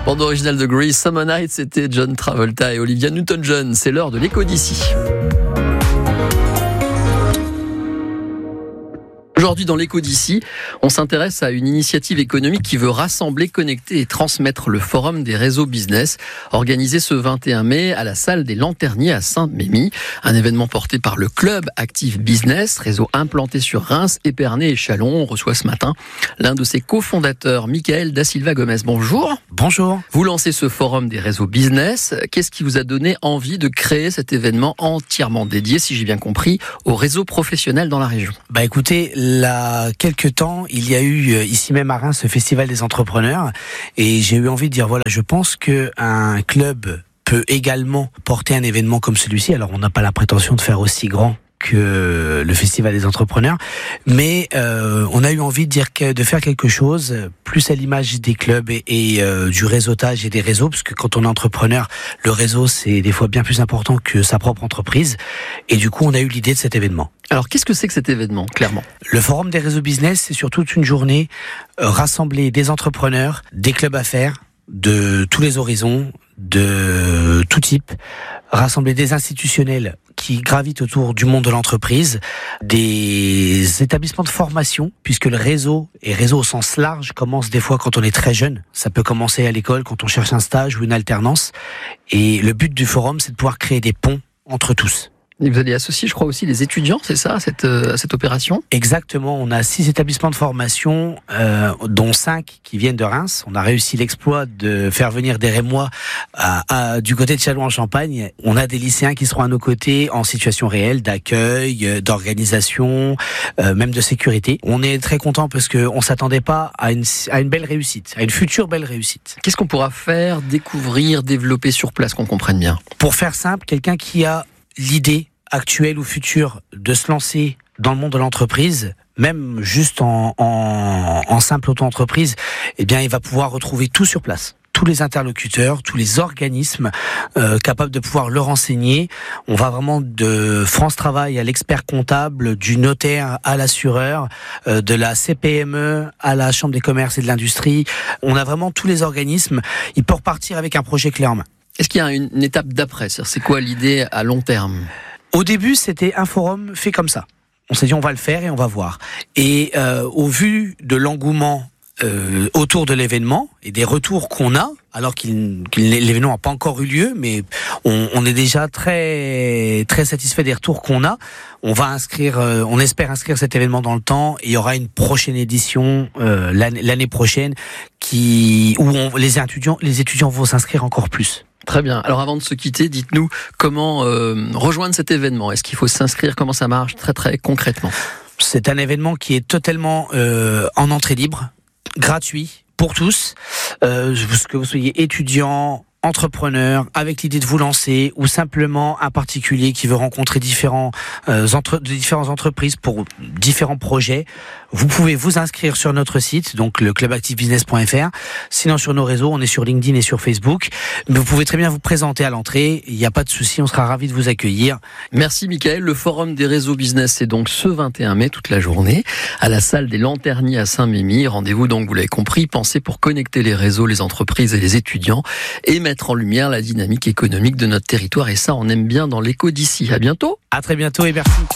Bande originale de Grease, Summer Night, c'était John Travolta et Olivia Newton-John. C'est l'heure de l'écho d'ici. Aujourd'hui, dans l'écho d'ici, on s'intéresse à une initiative économique qui veut rassembler, connecter et transmettre le Forum des réseaux business, organisé ce 21 mai à la salle des Lanterniers à Saint-Mémy. Un événement porté par le Club Active Business, réseau implanté sur Reims, Épernay et Châlons. On reçoit ce matin l'un de ses cofondateurs, Michael Da Silva Gomez. Bonjour. Bonjour. Vous lancez ce Forum des réseaux business. Qu'est-ce qui vous a donné envie de créer cet événement entièrement dédié, si j'ai bien compris, aux réseaux professionnels dans la région? Écoutez, il y a quelques temps, il y a eu ici même à Reims ce festival des entrepreneurs et j'ai eu envie de dire je pense que un club peut également porter un événement comme celui-ci. Alors on n'a pas la prétention de faire aussi grand que le festival des entrepreneurs, mais on a eu envie de faire quelque chose plus à l'image des clubs et du réseautage et des réseaux, parce que quand on est entrepreneur, le réseau c'est des fois bien plus important que sa propre entreprise, et du coup on a eu l'idée de cet événement. Alors qu'est-ce que c'est que cet événement, clairement? Le Forum des réseaux business, c'est sur toute une journée rassembler des entrepreneurs, des clubs affaires de tous les horizons, de tout type, rassembler des institutionnels qui gravitent autour du monde de l'entreprise, des établissements de formation, puisque le réseau, et réseau au sens large, commence des fois quand on est très jeune. Ça peut commencer à l'école quand on cherche un stage ou une alternance. Et le but du forum, c'est de pouvoir créer des ponts entre tous. Et vous allez associer, je crois, aussi les étudiants, c'est ça, à cette opération? Exactement. On a 6 établissements de formation, dont 5 qui viennent de Reims. On a réussi l'exploit de faire venir des Rémois du côté de Châlons-en-Champagne. On a des lycéens qui seront à nos côtés en situation réelle d'accueil, d'organisation, même de sécurité. On est très content parce que on s'attendait pas à une belle réussite, à une future belle réussite. Qu'est-ce qu'on pourra faire, découvrir, développer sur place, qu'on comprenne bien? Pour faire simple, quelqu'un qui a l'idée actuelle ou future de se lancer dans le monde de l'entreprise, même juste en simple auto-entreprise, il va pouvoir retrouver tout sur place. Tous les interlocuteurs, tous les organismes capables de pouvoir le renseigner. On va vraiment de France Travail à l'expert comptable, du notaire à l'assureur, de la CPME à la Chambre des commerces et de l'industrie. On a vraiment tous les organismes. Ils peuvent repartir avec un projet clé en main. Est-ce qu'il y a une étape d'après? C'est quoi l'idée à long terme? Au début, c'était un forum fait comme ça. On s'est dit, on va le faire et on va voir. Et au vu de l'engouement autour de l'événement et des retours qu'on a, alors l'événement n'a pas encore eu lieu, mais on est déjà très très satisfait des retours qu'on a. On espère inscrire cet événement dans le temps, et il y aura une prochaine édition l'année prochaine où les étudiants vont s'inscrire encore plus. Très bien. Alors avant de se quitter, dites-nous comment rejoindre cet événement. Est-ce qu'il faut s'inscrire? Comment ça marche très très concrètement? C'est un événement qui est totalement en entrée libre, gratuit pour tous, que vous soyez étudiant, entrepreneur, avec l'idée de vous lancer, ou simplement un particulier qui veut rencontrer différentes entreprises pour différents projets. Vous pouvez vous inscrire sur notre site, donc le clubactivebusiness.fr. Sinon, sur nos réseaux, on est sur LinkedIn et sur Facebook. Mais vous pouvez très bien vous présenter à l'entrée. Il n'y a pas de souci, on sera ravis de vous accueillir. Merci Michael. Le Forum des réseaux business, c'est donc ce 21 mai, toute la journée, à la salle des Lanterniers à Saint-Mémy. Rendez-vous donc, vous l'avez compris, pensez pour connecter les réseaux, les entreprises et les étudiants, et mettre en lumière la dynamique économique de notre territoire. Et ça, on aime bien dans l'écho d'ici. À bientôt. À très bientôt et merci.